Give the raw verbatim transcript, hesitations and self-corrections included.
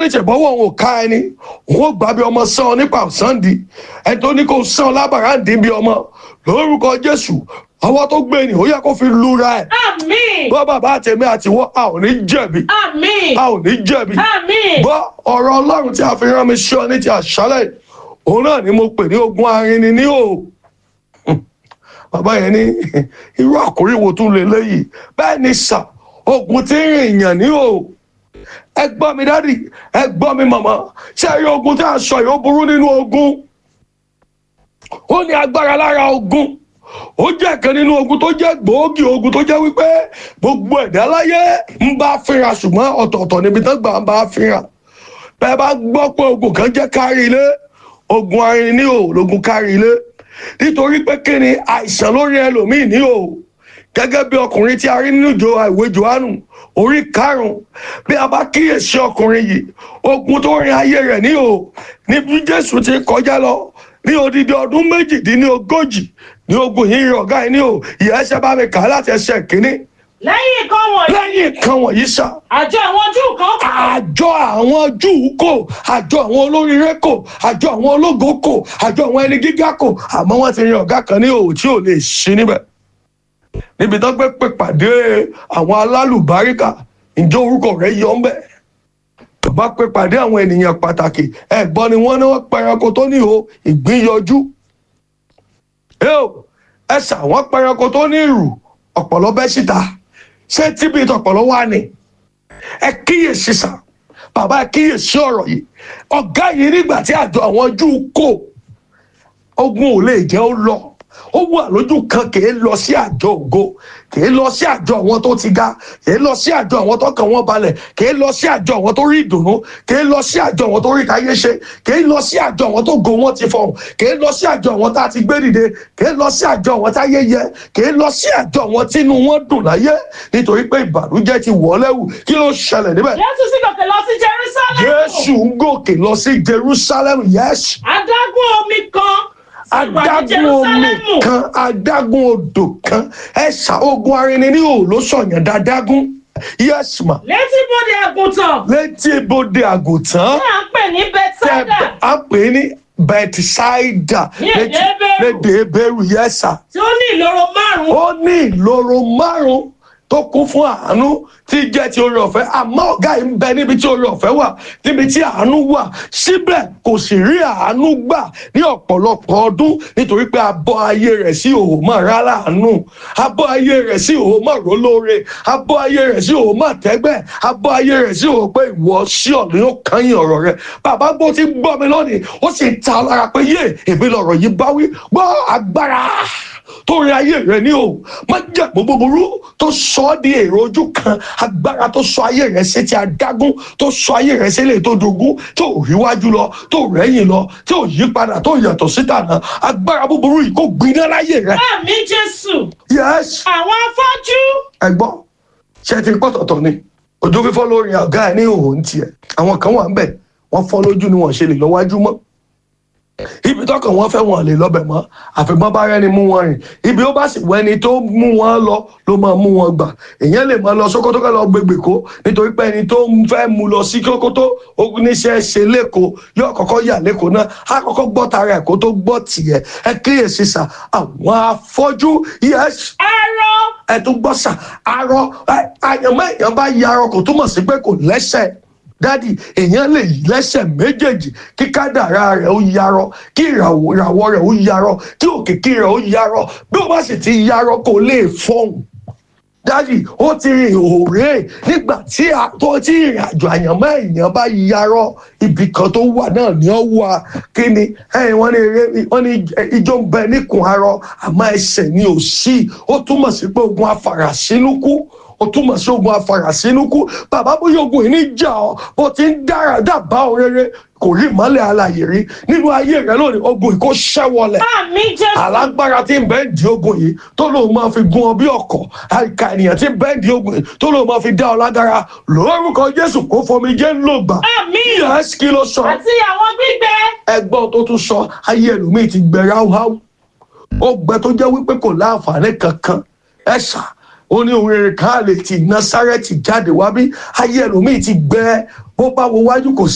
ní ṣèbọ́wọ́ òun ò ká ẹni òun ò gbà bí ọmọ sán ọ nípa ọ̀sáǹdì ẹni tó ní kó sán ọ lábàrá ń dín bí ọmọ lórúkọ Jésù ọwọ́ tó gbé ni ó yẹ kó fi lura ẹ̀. Àmín. Bọ́ bàbá àtẹ̀mí àtiwọ́ a ò ní jẹ̀bi. Àmín. A ò ní jẹ̀bi. Àmín. Bọ́ ọ̀rọ̀ Ọlọ́run tí a fi rán mi sí ọ ní ti àṣálẹ̀ òun náà ni mo pè ní ogun arinni ní o. Bàbá yẹn ní irú àkórí wo tún lè léyìí bẹ́ẹ̀ ni sà ogun tí ń rìn yàn ní o. Ẹ gbọ́ mi dádì ẹ gbọ́ mi màmá ṣé ẹ rí ogun tí a sọ yìí ó burú nínú ogun. Ó ní agbára lára ogun. Ó jẹ́ kan nínú ogun tó jẹ́ gbòógì ogun tó jẹ́ wípé gbogbo ẹ̀dá láyé ń bá fínra ṣùgbọ́n ọ̀tọ̀ọ̀tọ̀ níbi tán gbà ń bá fínra. Bẹ́ẹ̀ bá gbọ́ pé ogun kan jẹ́ kárí ilé ogun arinni ní o lógun kárí ilé nítorí pé kí ni àìsàn lórí ẹlòmíì ní o gẹ́gẹ́ bí ọkùnrin tí a rí nínú ìjọ ìwé Jòhánù orí karùn-ún bí a bá kíyèsí ọkùnrin yìí ogun tó rin ayé rẹ̀ ní o ní bí Jésù ti kọjá lọ ní odidi ọdún méjìdínlógójì ní ogun yìí rí ọ̀gá yìí ní o ìyá ẹsẹ̀ bá mi kà á láti ẹsẹ̀ kínní. Lẹ́yìn nǹkan wọ̀nyí. Lẹ́yìn nǹkan wọ̀nyí sà. Àjọ àwọn Júù kan kò. Àjọ àwọn Júù kò, àjọ àwọn olóríire kò, àjọ àwọn ológo kò, àjọ àwọn ẹni gíga kò, àmọ́ wọ́n ti rin ọ̀gá kan ní òwò tí ò lè ṣí níbẹ̀. Níbi tó gbé pè pàdé àwọn alálùbáríkà, ǹjẹ́ orúkọ rẹ̀ yọ ń bẹ̀? Bàbá pè pàdé àwọn ènìyàn pàtàkì, ẹ̀gbọ́n ni wọ́n ní wọ́n pẹranko tó ní ihò ìgbín yọjú. Ẹ ṣà wọ́n pẹranko tó ní ìrù ọ̀pọ̀lọ́ bẹ́ síta. Ṣé tíbi ìtọ̀pọ̀lọ́ wà ní? Ẹ kíyèsí sà, bàbá ẹ kíyèsí ọ̀rọ̀ yìí. Ọ̀gá yìí nígbà tí àjọ àwọn Júù kò, ogun ò lè jẹ́ ó lọ. Ó wà lójú kan kì í lọ sí àjọ ògo, kì í lọ sí àjọ àwọn tó ti ga, kì í lọ sí àjọ àwọn tó kàn wọ́n balẹ̀, kì í lọ sí àjọ àwọn tó rí ìdùnnú, kì í lọ sí àjọ àwọn tó rí káyé ṣe, kì í lọ sí àjọ àwọn tó go wọn ti fọhùn, kì í lọ sí àjọ àwọn tá a ti gbé dìde, kì í lọ sí àjọ àwọn tá yé yẹ, kì í lọ sí àjọ àwọn tínú wọn dùn láyé nítorí pé ìbànújẹ́ ti wọ̀ ọ́ lẹ́wù. Kí ló ṣẹlẹ̀ níbẹ̀? Jésù sì gòkè lọ sí Jerusalem. Jésù ń gòkè lọ sí Jerusalem, yes. Adágún omi kan. Adágún omi kan, adágún odò kan, ẹ̀sà ogun arinni ní òun ló sọ̀yàn dádágún. Yes ma. Létí bodè àgùntàn. Létí bodè àgùntàn. Tí à ń pè ní Bethsaida. À ń pè ní Bethsaida. Ní èdè Hébérù. Lédè Hébérù, yes sà. Tí ó ní ìloro márùn-ún. Ó ní ìloro márùn-ún tó kún fún àánú tí jẹ́ ti oore ọ̀fẹ́, àmọ́ ọ̀gá yìí ń bẹ níbi tí oore ọ̀fẹ́ wà, níbi tí àánú wà, síbẹ̀ kò sì rí àánú gbà ní ọ̀pọ̀lọpọ̀ ọdún nítorí pé abọ́ ayé rẹ̀ sí òhò máa rárá àánú, abọ́ ayé rẹ̀ sí òhò máa rólóore, abọ́ ayé rẹ̀ sí òhò máa tẹ́gbẹ́, abọ́ ayé rẹ̀ sí òhò pé ìwọ sí ọ̀nà yóò kányìn ọ̀rọ̀ rẹ̀. Bàbá gbọ́ ti gbọ́ mi lónìí, ó sì ta lára pé yé èmi lọ̀rọ̀ yìí bá wí, gbọ́ agbára tó rin ayé rẹ ní o má jẹ́ búburú tó sọ ọ́ di èrò ojú kan, agbára tó sọ ayé rẹ sí ti adágún, tó sọ ayé rẹ sí ilé tó dogun, tó ríwájú lọ, tó rẹ́yìn lọ, tó yí padà, tó yàtọ̀ síta náà, agbára búburú yìí kò gbiná láyé rẹ. Àmín Jésù. Yes. Àwọn afọ́jú. Ẹ gbọ́ ṣe ti pọ̀tọ̀tọ̀ ni ojú fífọ́ lórí ọ̀gá ẹ̀ ní òun tiẹ̀, àwọn kan wà ń bẹ̀ wọ́n fọ́ lójú ni wọ́n ṣe lè lọ́wájú mọ́. Ibi tọkàn wọn fẹ́ wọn lè lọ́bẹ̀ mọ́ àfìmọ́ bá rẹ́ni mú wọn rìn, ibi ó bá sì wẹ́ni tó mú wọn lọ ló máa mú wọn gbà. Èèyàn lè máa lọ Sókótó ká lọ gbègbè kó nítorí pé ẹni tó ń fẹ́ mú lọ sí Sókótó ogun níṣẹ́ ṣe lẹ́kọ̀ọ́ yóò kọ́kọ́ yà lẹ́kọ̀ọ́ náà, á kọ́kọ́ gbọ́ tara ẹ̀ kó tó gbọ́ tiẹ̀. Ẹ kíyèsí sà, àwọn afọ́jú yes. Arọ. Ẹ tún gbọ́ sà, arọ àyànmọ́ èèyàn bá yarọ kò túmọ̀ sí pé kò lẹ́sẹ̀. Dádì, èèyàn lè lẹ́sẹ̀ méjèèjì kí kádàrá rẹ̀ ó yarọ, kí ìràwọ̀ rẹ̀ ó yarọ, kí òkìkí rẹ̀ ó yarọ. Bí ó bá sì ti yarọ kò lè fọhùn. Dádì, ó ti rìn òré nígbà tí tó tí ìrìn àjò àyànmọ́ èèyàn bá yarọ ibì kan tó wà náà ní ó wà. Kí ni wọ́n ní wọ́n ní ijó ń bẹ níkùn arọ àmọ́ ẹsẹ̀ ni ò sí. Ó túmọ̀ sí pé ogun afàràsínúkú. Ó túmọ̀ sí ogun afàràsínúkú. Bàbá bóyá ogun yìí ní jà ọ́ bó ti ń dára dábàá òréré kò rí ìmọ́lẹ̀ alààyè rí nínú ayé rẹ lónìí, ogun yìí kò ṣẹ́wọlẹ̀. Àmín Jésù. Alágbára tí ń bẹ́ẹ̀ di ogun yìí tó lóun máa fi gun ọ bí ọ̀kọ̀, àìkà ènìyàn tí ń bẹ́ẹ̀ di ogun yìí tó lóun máa fi dá ọ lágara lórúkọ Jésù kó fomi jẹ́ ńlọgbà. Àmín. Yes, kí ló sọ? Àti àwọn gbígbẹ. Ẹgbọ́n tó tún sọ ayé ẹlòmíì ti gbẹ ráúháú, ó gbẹ tó jẹ́ wípé kò láǹfààní kankan. Ẹ̀ṣà ó ní ohun rere kan lè ti Násárẹ́tì jáde wá bí ayé ẹlòmíì ti gbẹ bó bá wo wájú kò sí.